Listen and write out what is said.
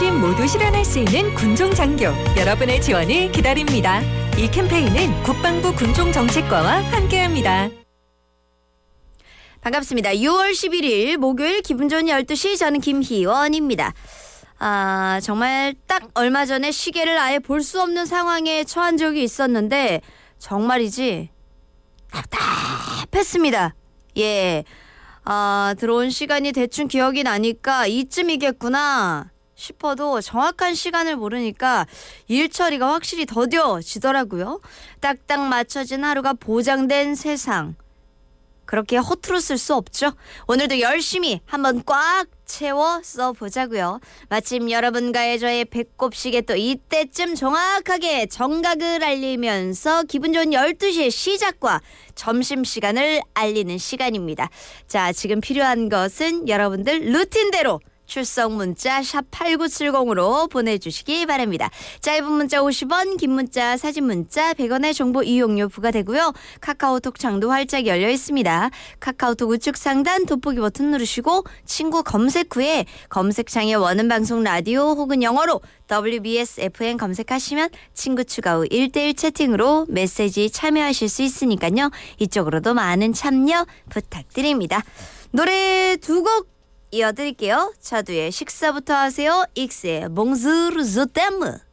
어르신 모두 실현할 수 있는 군종장교, 여러분의 지원을 기다립니다. 이 캠페인은 국방부 군종정책과와 함께합니다. 반갑습니다. 6월 11일 목요일 기분 좋은 12시, 저는 김희원입니다. 정말 딱 얼마 전에 시계를 아예 볼 수 없는 상황에 처한 적이 있었는데 정말이지 답답했습니다. 예. 들어온 시간이 대충 기억이 나니까 이쯤이겠구나 싶어도 정확한 시간을 모르니까 일 처리가 확실히 더뎌지더라고요. 딱딱 맞춰진 하루가 보장된 세상. 그렇게 허투루 쓸 수 없죠. 오늘도 열심히 한번 꽉 채워 써보자고요. 마침 여러분과의 저의 배꼽 시계 또 이때쯤 정확하게 정각을 알리면서 기분 좋은 12시의 시작과 점심시간을 알리는 시간입니다. 자, 지금 필요한 것은 여러분들 루틴대로 출석 문자 샵 8970으로 보내주시기 바랍니다. 짧은 문자 50원, 긴 문자, 사진 문자 100원의 정보 이용료 부과되고요. 카카오톡 창도 활짝 열려 있습니다. 카카오톡 우측 상단 돋보기 버튼 누르시고 친구 검색 후에 검색창에 원하는 방송 라디오 혹은 영어로 WBS FM 검색하시면 친구 추가 후 1대1 채팅으로 메시지 참여하실 수 있으니까요. 이쪽으로도 많은 참여 부탁드립니다. 노래 두 곡 이어드릴게요. 차두의 식사부터 하세요. 익스의 몽주르 조테무.